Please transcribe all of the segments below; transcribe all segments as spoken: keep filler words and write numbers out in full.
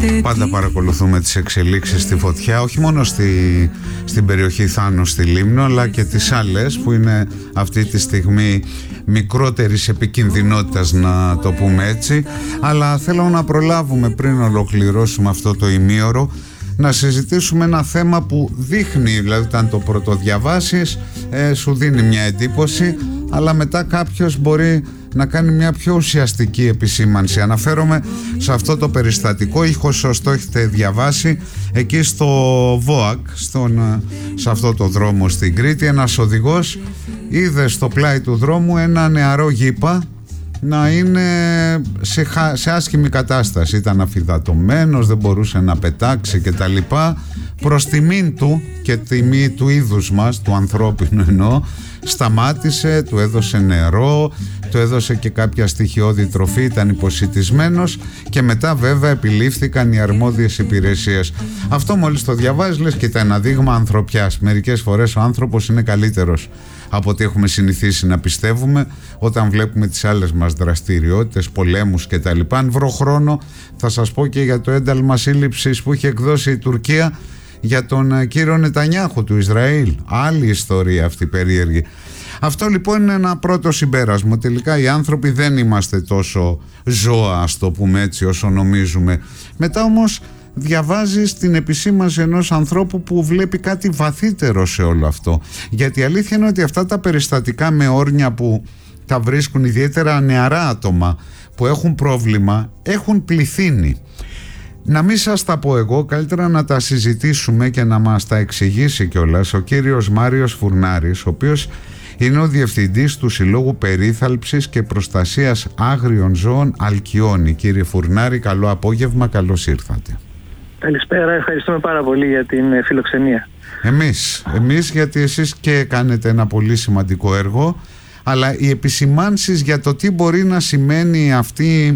Πάντα παρακολουθούμε τις εξελίξεις στη Φωτιά, όχι μόνο στη, στην περιοχή Θάνου στη Λίμνο, αλλά και τις άλλες που είναι αυτή τη στιγμή μικρότερης επικινδυνότητας, να το πούμε έτσι. Αλλά θέλω να προλάβουμε πριν ολοκληρώσουμε αυτό το ημίωρο να συζητήσουμε ένα θέμα που δείχνει, δηλαδή όταν το πρωτοδιαβάσεις ε, σου δίνει μια εντύπωση, αλλά μετά κάποιος μπορεί να κάνει μια πιο ουσιαστική επισήμανση. Αναφέρομαι σε αυτό το περιστατικό, ίσως το έχετε διαβάσει, εκεί στο ΒΟΑΚ, στον, σε αυτό το δρόμο στην Κρήτη, ένας οδηγός είδε στο πλάι του δρόμου ένα νεαρό γήπα να είναι σε, σε άσχημη κατάσταση. Ήταν αφυδατωμένος, δεν μπορούσε να πετάξει και τα λοιπά. Προς τιμήν του και τιμή του είδους μας, του ανθρώπινου εννοώ, σταμάτησε, του έδωσε νερό, του έδωσε και κάποια στοιχειώδη τροφή, ήταν υποσιτισμένος και μετά βέβαια επιλήφθηκαν οι αρμόδιες υπηρεσίες. Αυτό μόλις το διαβάζεις λες και ήταν ένα δείγμα ανθρωπιάς. Μερικές φορές ο άνθρωπος είναι καλύτερος από ό,τι έχουμε συνηθίσει να πιστεύουμε όταν βλέπουμε τις άλλες μας δραστηριότητες, πολέμους κτλ. Αν βρω χρόνο θα σας πω και για το ένταλμα σύλληψης που είχε εκδώσει η Τουρκία για τον κύριο Νετανιάχου του Ισραήλ. Άλλη ιστορία αυτή περίεργη. Αυτό λοιπόν είναι ένα πρώτο συμπέρασμα. Τελικά οι άνθρωποι δεν είμαστε τόσο ζώα, ας το πούμε έτσι, όσο νομίζουμε. Μετά όμως διαβάζεις την επισήμανση ενός ανθρώπου που βλέπει κάτι βαθύτερο σε όλο αυτό. Γιατί η αλήθεια είναι ότι αυτά τα περιστατικά με όρνια που τα βρίσκουν ιδιαίτερα νεαρά άτομα που έχουν πρόβλημα, έχουν πληθύνει. Να μην σας τα πω εγώ, καλύτερα να τα συζητήσουμε και να μας τα εξηγήσει κιόλας ο κύριος Μάριος Φουρνάρης, ο οποίος είναι ο Διευθυντής του Συλλόγου Περίθαλψης και Προστασίας Άγριων Ζώων Αλκιόνη. Κύριε Φουρνάρη, καλό απόγευμα, καλώς ήρθατε. Καλησπέρα, ευχαριστούμε πάρα πολύ για την φιλοξενία. Εμείς, εμείς γιατί εσείς και κάνετε ένα πολύ σημαντικό έργο, αλλά οι επισημάνσεις για το τι μπορεί να σημαίνει αυτή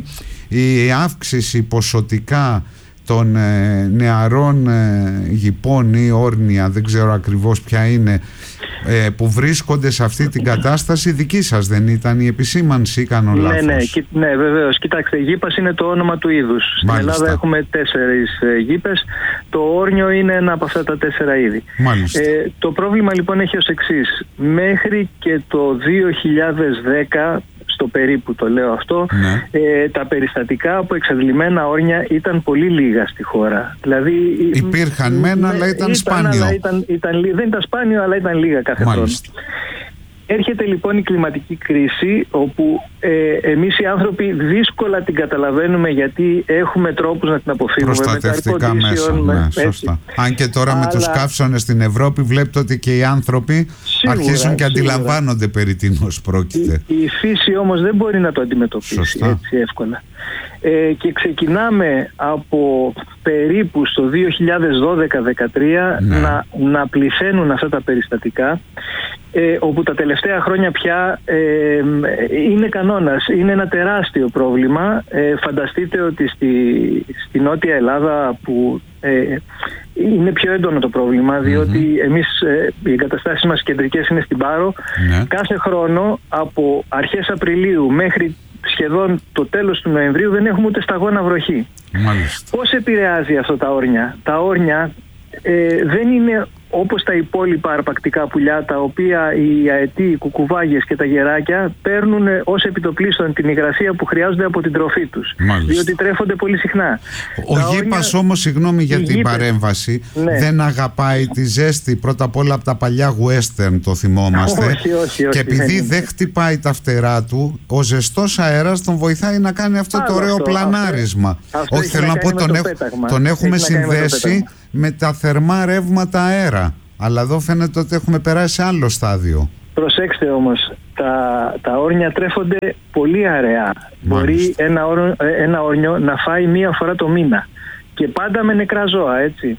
η αύξηση ποσοτικά των ε, νεαρών ε, γυπών ή όρνια, δεν ξέρω ακριβώς ποια είναι, ε, που βρίσκονται σε αυτή την κατάσταση, δική σας δεν ήταν η επισήμανση ή κάνω λάθος? Ναι, ναι, ναι, βεβαίως. Κοιτάξτε, γήπας είναι το όνομα του είδους. Στην Μάλιστα. Ελλάδα έχουμε τέσσερις ε, γήπες. Το όρνιο είναι ένα από αυτά τα τέσσερα είδη. Ε, το πρόβλημα λοιπόν έχει ως εξής. Μέχρι και το δύο χιλιάδες δέκα, στο περίπου το λέω αυτό, ναι. ε, τα περιστατικά από εξαντλημένα όρνια ήταν πολύ λίγα στη χώρα. Δηλαδή, υπήρχαν μένα, αλλά ήταν, ήταν σπάνιο. Αλλά ήταν, ήταν, δεν ήταν σπάνιο, αλλά ήταν λίγα κάθε Μάλιστα. χρόνο. Έρχεται λοιπόν η κλιματική κρίση, όπου ε, εμείς οι άνθρωποι δύσκολα την καταλαβαίνουμε, γιατί έχουμε τρόπους να την αποφύγουμε. Προστατευτικά μέσα, με, ναι, σωστά. Αν και τώρα αλλά... με τους καύσωνες στην Ευρώπη βλέπετε ότι και οι άνθρωποι σίγουρα, αρχίζουν και σίγουρα αντιλαμβάνονται περί τίνος πρόκειται. Η, η φύση όμως δεν μπορεί να το αντιμετωπίσει σωστά. έτσι εύκολα. Ε, και ξεκινάμε από περίπου στο δύο χιλιάδες δώδεκα δεκατρία ναι. να, να πληθαίνουν αυτά τα περιστατικά, ε, όπου τα τελευταία χρόνια πια ε, είναι κανόνας, είναι ένα τεράστιο πρόβλημα. Ε, φανταστείτε ότι στη, στη Νότια Ελλάδα, που ε, είναι πιο έντονο το πρόβλημα, διότι mm-hmm. εμείς, ε, οι εγκαταστάσεις μας κεντρικές είναι στην Πάρο, ναι. κάθε χρόνο από αρχές Απριλίου μέχρι σχεδόν το τέλος του Νοεμβρίου δεν έχουμε ούτε σταγόνα βροχή. Μάλιστα. Πώς επηρεάζει αυτό τα όρνια? Τα όρνια ε, δεν είναι όπως τα υπόλοιπα αρπακτικά πουλιά, τα οποία οι αετοί, οι κουκουβάγες και τα γεράκια παίρνουν ως επιτοπλίστων την υγρασία που χρειάζονται από την τροφή τους. Μάλιστα. Διότι τρέφονται πολύ συχνά. Ο γήπας όρνια... όμως, συγγνώμη για την γήπες. παρέμβαση, ναι. δεν αγαπάει τη ζέστη, πρώτα απ' όλα από τα παλιά western το θυμόμαστε. Όχι, όχι, όχι, και επειδή δεν, δεν χτυπάει τα φτερά του, ο ζεστός αέρας τον βοηθάει να κάνει αυτό Άλλο το ωραίο αυτό, πλανάρισμα. Αυτό, αυτό όχι, θέλω να πω, τον, έχ, τον έχουμε συνδέσει με τα θερμά ρεύματα αέρα. Αλλά εδώ φαίνεται ότι έχουμε περάσει σε άλλο στάδιο. Προσέξτε όμως, τα, τα όρνια τρέφονται πολύ αραιά. Μπορεί ένα, όρ, ένα όρνιο να φάει μία φορά το μήνα. Και πάντα με νεκρά ζώα, έτσι.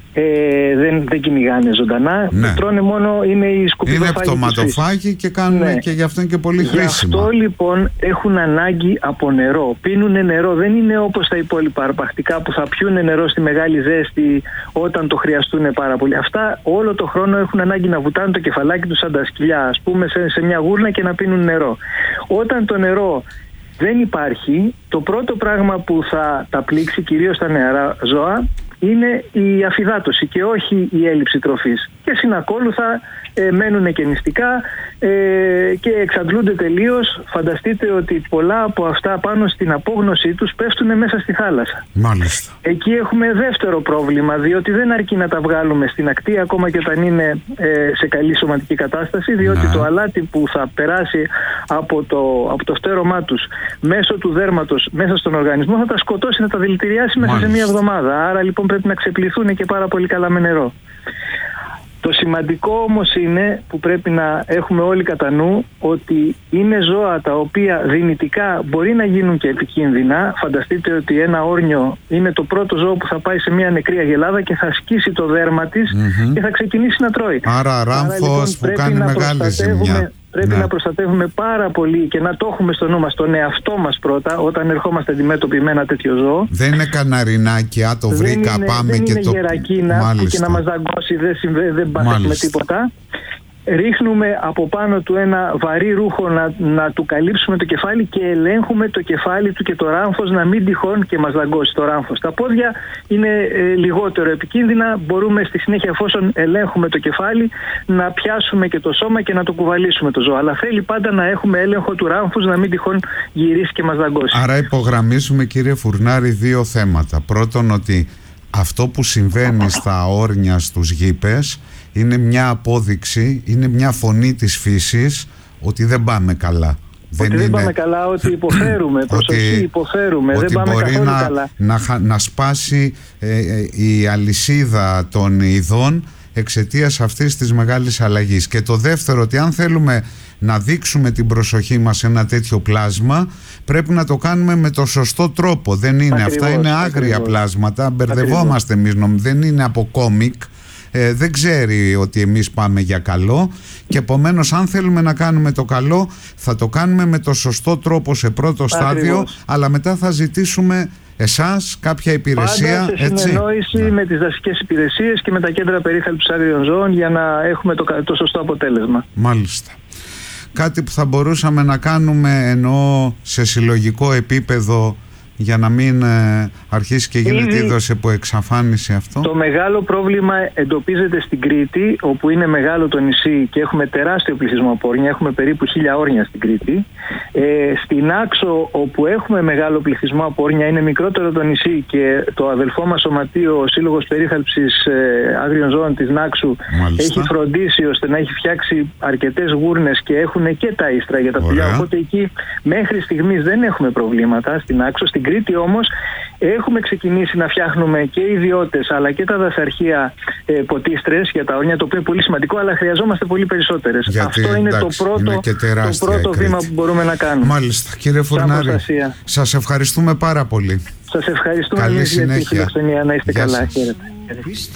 Ε, δεν, δεν κυνηγάνε ζωντανά, ναι. τρώνε μόνο, είναι οι σκουπιδοφάγοι. Είναι πτωματοφάγοι και κάνουν ναι. και γι' αυτό είναι και πολύ χρήσιμα. Γι' αυτό λοιπόν έχουν ανάγκη από νερό. Πίνουν νερό, δεν είναι όπως τα υπόλοιπα αρπακτικά που θα πιούν νερό στη μεγάλη ζέστη όταν το χρειαστούν πάρα πολύ. Αυτά όλο το χρόνο έχουν ανάγκη να βουτάνε το κεφαλάκι τους σαν τα σκυλιά, ας πούμε, σε, σε μια γούρνα και να πίνουν νερό. Όταν το νερό δεν υπάρχει. Το πρώτο πράγμα που θα τα πλήξει, κυρίως τα νεαρά ζώα, είναι η αφυδάτωση και όχι η έλλειψη τροφής. Και συνακόλουθα ε, μένουν και νηστικά ε, και εξαντλούνται τελείως. Φανταστείτε ότι πολλά από αυτά πάνω στην απόγνωσή τους πέφτουν μέσα στη θάλασσα. Μάλιστα. Εκεί έχουμε δεύτερο πρόβλημα, διότι δεν αρκεί να τα βγάλουμε στην ακτή ακόμα και όταν είναι ε, σε καλή σωματική κατάσταση, διότι να. το αλάτι που θα περάσει από το, από το φτέρωμά τους μέσω του δέρματος μέσα στον οργανισμό θα τα σκοτώσει, θα τα δηλητηριάσει μέσα Μάλιστα. σε μία εβδομάδα. Άρα λοιπόν πρέπει να ξεπληθούν και πάρα πολύ καλά με νερό. Το σημαντικό όμως είναι, που πρέπει να έχουμε όλοι κατά νου, ότι είναι ζώα τα οποία δυνητικά μπορεί να γίνουν και επικίνδυνα. Φανταστείτε ότι ένα όρνιο είναι το πρώτο ζώο που θα πάει σε μια νεκρή αγελάδα και θα σκίσει το δέρμα της mm-hmm. και θα ξεκινήσει να τρώει. Άρα ράμφος λοιπόν, που κάνει μεγάλη ζημιά. Πρέπει ναι. να προστατεύουμε πάρα πολύ και να το έχουμε στο νου μας, τον εαυτό μας πρώτα, όταν ερχόμαστε αντιμέτωποι με ένα τέτοιο ζώο. Δεν είναι καναρινάκι, α, το βρήκα, δεν είναι, πάμε δεν και είναι το... γερακίνα που και να μας δαγκώσει, δεν, συμβα... δεν πάθουμε τίποτα. Ρίχνουμε από πάνω του ένα βαρύ ρούχο να, να του καλύψουμε το κεφάλι και ελέγχουμε το κεφάλι του και το ράμφος να μην τυχόν και μας δαγκώσει το ράμφος. Τα πόδια είναι ε, λιγότερο επικίνδυνα, μπορούμε στη συνέχεια, εφόσον ελέγχουμε το κεφάλι, να πιάσουμε και το σώμα και να το κουβαλήσουμε το ζώο. Αλλά θέλει πάντα να έχουμε έλεγχο του ράμφους, να μην τυχόν γυρίσει και μας δαγκώσει. Άρα υπογραμμίζουμε, κύριε Φουρνάρη, δύο θέματα. Πρώτον, ότι αυτό που συμβαίνει στα όρνια στους γήπες είναι μια απόδειξη, είναι μια φωνή της φύσης ότι δεν πάμε καλά. Ότι δεν, δεν είναι... πάμε καλά, ότι υποφέρουμε, προσοχή, υποφέρουμε, ότι δεν πάμε μπορεί καθόλου να, καλά. Να, να σπάσει ε, ε, η αλυσίδα των ειδών εξαιτίας αυτής της μεγάλης αλλαγής. Και το δεύτερο, ότι αν θέλουμε να δείξουμε την προσοχή μας σε ένα τέτοιο πλάσμα, πρέπει να το κάνουμε με το σωστό τρόπο. Δεν είναι, ακριβώς, αυτά είναι άγρια ακριβώς. πλάσματα, μπερδευόμαστε εμείς, δεν είναι από κόμικ. Ε, δεν ξέρει ότι εμείς πάμε για καλό και επομένως αν θέλουμε να κάνουμε το καλό θα το κάνουμε με το σωστό τρόπο σε πρώτο Ακριβώς. στάδιο, αλλά μετά θα ζητήσουμε εσάς κάποια υπηρεσία. Πάντα σε συνεννόηση με τις δασικές υπηρεσίες και με τα κέντρα περίθαλψης άγριων ζώων για να έχουμε το, το σωστό αποτέλεσμα. Μάλιστα. Κάτι που θα μπορούσαμε να κάνουμε εννοώ σε συλλογικό επίπεδο για να μην ε, αρχίσει και γίνεται είδος από εξαφάνιση αυτό. Το μεγάλο πρόβλημα εντοπίζεται στην Κρήτη, όπου είναι μεγάλο το νησί και έχουμε τεράστιο πληθυσμό από όρνια, έχουμε περίπου χίλια όρνια στην Κρήτη. Ε, στην Άξο, όπου έχουμε μεγάλο πληθυσμό από όρνια, είναι μικρότερο το νησί και το αδελφό μας σωματείο, ο Σύλλογος Περίθαλψης ε, Άγριων Ζώων της Νάξου, Μάλιστα. έχει φροντίσει ώστε να έχει φτιάξει αρκετές γούρνες και έχουν και τα ίστρα για τα πουλιά. Οπότε εκεί μέχρι στιγμής δεν έχουμε προβλήματα στην Άξο. Στην Κρήτη όμως έχουμε ξεκινήσει να φτιάχνουμε και ιδιώτες αλλά και τα δασαρχεία ε, ποτίστρες για τα όρνια, το οποίο είναι πολύ σημαντικό, αλλά χρειαζόμαστε πολύ περισσότερες. Γιατί, αυτό είναι εντάξει, το πρώτο, είναι το πρώτο βήμα που μπορούμε να κάνουμε. Μάλιστα. Κύριε Φουρνάρη, σας ευχαριστούμε πάρα πολύ. Σας ευχαριστούμε Καλή εμείς για τη φιλοξενία. Να είστε Γεια καλά. Σας. Χαίρετε.